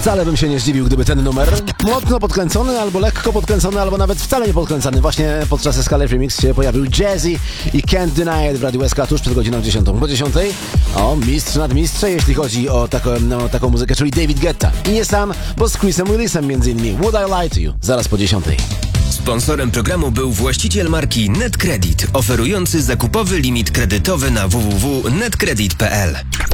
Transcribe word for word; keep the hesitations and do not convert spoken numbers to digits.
Wcale bym się nie zdziwił, gdyby ten numer mocno podkręcony, albo lekko podkręcony, albo nawet wcale nie podkręcony. Właśnie podczas Escalade Remix się pojawił Jazzy i Can't Deny It w Radiu S K tuż przed godziną dziesiątą. Po dziesiątej o mistrz nad mistrze, jeśli chodzi o taką, no, taką muzykę, czyli David Guetta. I nie sam, bo z Chrisem Willisem między innymi. Would I Lie To You? Zaraz po dziesiątej. Sponsorem programu był właściciel marki NetCredit, oferujący zakupowy limit kredytowy na w w w kropka netcredit kropka p l.